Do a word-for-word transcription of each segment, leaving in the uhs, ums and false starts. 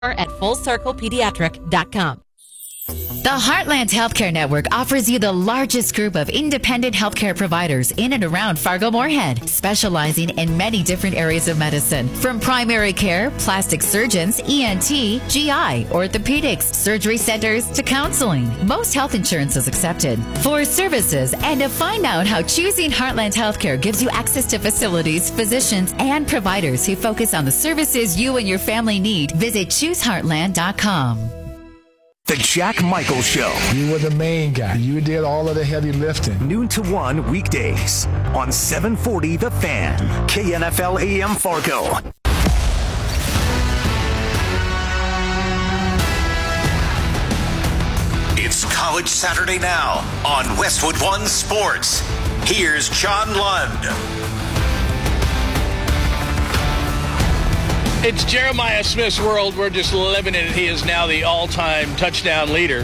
at full circle pediatric dot com. The Heartland Healthcare Network offers you the largest group of independent healthcare providers in and around Fargo-Moorhead, specializing in many different areas of medicine, from primary care, plastic surgeons, E N T, G I, orthopedics, surgery centers, to counseling. Most health insurance is accepted. For services and to find out how choosing Heartland Healthcare gives you access to facilities, physicians, and providers who focus on the services you and your family need, visit choose heartland dot com. The Jack Michael Show. You were the main guy. You did all of the heavy lifting. Noon to one weekdays on seven forty The Fan, K N F L A M Fargo. It's College Saturday now on Westwood One Sports. Here's John Lund. It's Jeremiah Smith's world. We're just living in it. He is now the all-time touchdown leader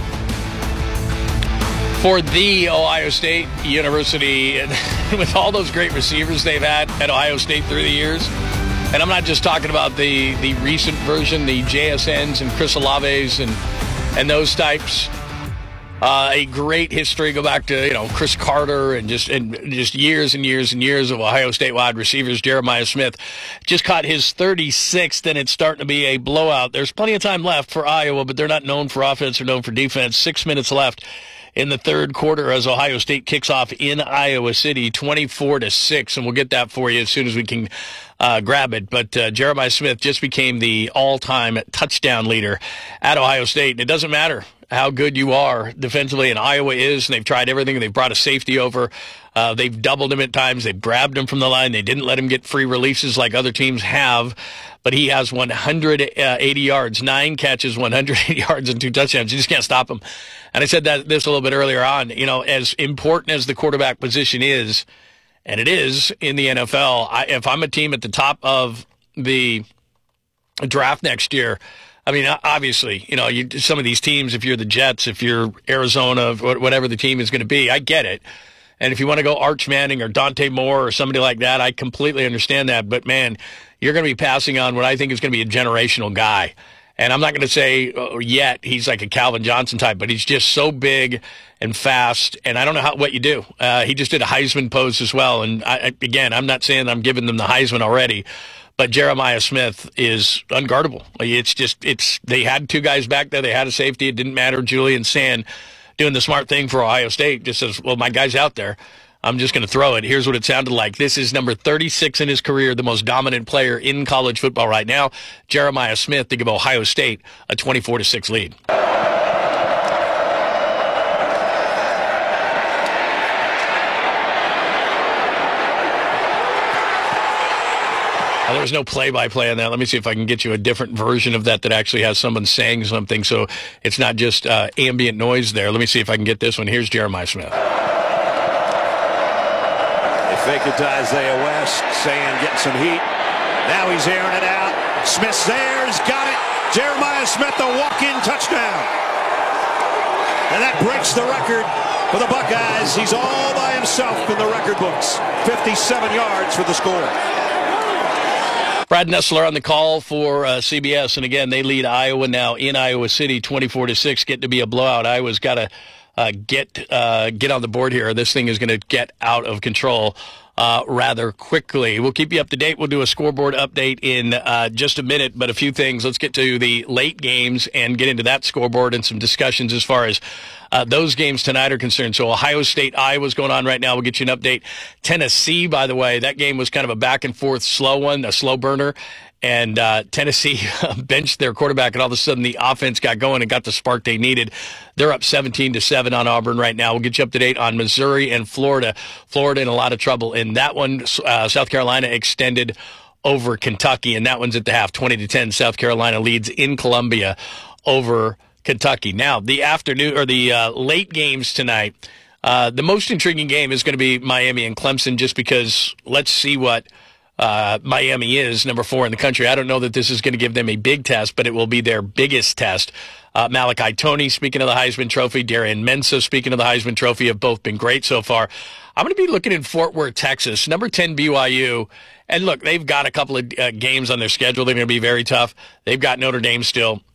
for the Ohio State University. And with all those great receivers they've had at Ohio State through the years, and I'm not just talking about the, the recent version, the J S Ns and Chris Olaves and, and those types. Uh, a great history. Go back to, you know, Chris Carter and just and just years and years and years of Ohio State wide receivers. Jeremiah Smith just caught his thirty-sixth, and it's starting to be a blowout. There's plenty of time left for Iowa, but they're not known for offense or known for defense. Six minutes left in the third quarter as Ohio State kicks off in Iowa City, twenty-four to six, and we'll get that for you as soon as we can uh, grab it. But uh, Jeremiah Smith just became the all-time touchdown leader at Ohio State, and it doesn't matter how good you are defensively, and Iowa is, and they've tried everything. They've brought a safety over. Uh, they've doubled him at times. They've grabbed him from the line. They didn't let him get free releases like other teams have, but he has one hundred eighty yards, nine catches, one hundred eighty yards, and two touchdowns. You just can't stop him. And I said that this a little bit earlier on. You know, as important as the quarterback position is, and it is in the N F L, I, if I'm a team at the top of the draft next year, I mean, obviously, you know, you, some of these teams, if you're the Jets, if you're Arizona, whatever the team is going to be, I get it. And if you want to go Arch Manning or Dante Moore or somebody like that, I completely understand that. But, man, you're going to be passing on what I think is going to be a generational guy. And I'm not going to say oh, yet he's like a Calvin Johnson type, but he's just so big and fast. And I don't know how what you do. Uh, he just did a Heisman pose as well. And, I, again, I'm not saying I'm giving them the Heisman already. But Jeremiah Smith is unguardable. It's just, it's, they had two guys back there. They had a safety. It didn't matter. Julian Sand doing the smart thing for Ohio State just says, well, my guy's out there. I'm just going to throw it. Here's what it sounded like. This is number thirty-six in his career, the most dominant player in college football right now. Jeremiah Smith to give Ohio State a twenty-four to six lead. There was no play-by-play on that. Let me see if I can get you a different version of that that actually has someone saying something, so it's not just uh, ambient noise there. Let me see if I can get this one. Here's Jeremiah Smith. They fake it to Isaiah West. Sand getting some heat. Now he's airing it out. Smith's there. He's got it. Jeremiah Smith, a walk-in touchdown. And that breaks the record for the Buckeyes. He's all by himself in the record books. fifty-seven yards for the score. Brad Nessler on the call for uh, C B S, and again, they lead Iowa now in Iowa City, twenty-four to six, getting to be a blowout. Iowa's got to uh, get uh, get on the board here. This thing is going to get out of control uh, rather quickly. We'll keep you up to date. We'll do a scoreboard update in uh, just a minute, but a few things. Let's get to the late games and get into that scoreboard and some discussions as far as Uh, those games tonight are concerned. So Ohio State, Iowa's going on right now. We'll get you an update. Tennessee, by the way, that game was kind of a back-and-forth slow one, a slow burner. And uh, Tennessee benched their quarterback, and all of a sudden the offense got going and got the spark they needed. They're up seventeen to seven on Auburn right now. We'll get you up to date on Missouri and Florida. Florida in a lot of trouble. In that one, uh, South Carolina extended over Kentucky, and that one's at the half, twenty to ten. South Carolina leads in Columbia over Kentucky. Now, the afternoon or the uh, late games tonight, uh, the most intriguing game is going to be Miami and Clemson, just because let's see what uh, Miami is, number four in the country. I don't know that this is going to give them a big test, but it will be their biggest test. Uh, Malachi Toney, speaking of the Heisman Trophy, Darian Mensah, speaking of the Heisman Trophy, have both been great so far. I'm going to be looking in Fort Worth, Texas, number ten B Y U. And look, they've got a couple of uh, games on their schedule. They're going to be very tough. They've got Notre Dame still.